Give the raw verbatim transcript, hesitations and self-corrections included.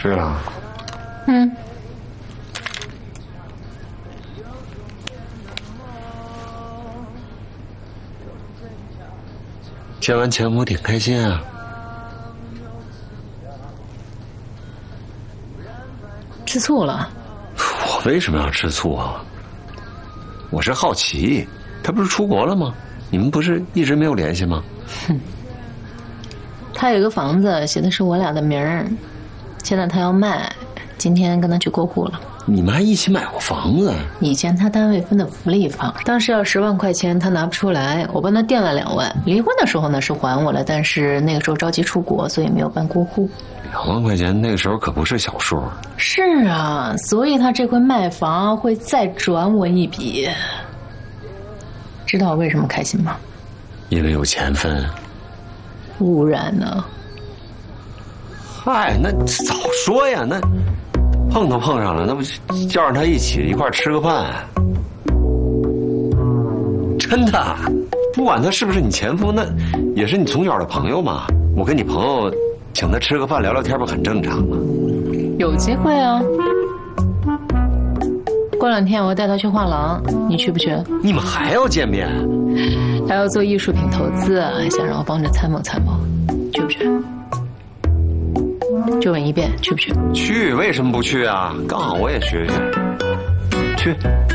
是啊。 嗯。 见完前夫挺开心啊。 吃醋了？ 我为什么要吃醋啊？我是好奇，他不是出国了吗？你们不是一直没有联系吗？ 哼，他有个房子，写的是我俩的名儿，现在他要卖，今天跟他去过户了。 你们还一起买过房子？ 以前他单位分的福利房，当时要十万块钱，他拿不出来，我帮他垫了两万。离婚的时候呢是还我了，但是那个时候着急出国，所以没有办过户。 两万块钱那个时候可不是小数。 是啊，所以他这回卖房会再转我一笔。知道我为什么开心吗？ 因为有钱分。 不然呢？ 嗨，那早说呀，那碰都碰上了，那不叫上他一起一块吃个饭？真的，不管他是不是你前夫，那也是你从小的朋友嘛。我跟你朋友请他吃个饭聊聊天，不很正常吗？ 有机会啊。过两天我要带他去画廊，你去不去？ 你们还要见面？ 他要做艺术品投资，想让我帮着参谋参谋，去不去？就问一遍，去不去？ 去，为什么不去啊？刚好我也学学。去。